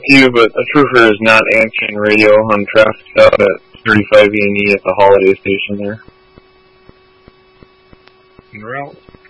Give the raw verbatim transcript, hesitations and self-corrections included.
you, but a trooper is not answering radio on traffic stop at thirty-five E and E at the holiday station there. En route.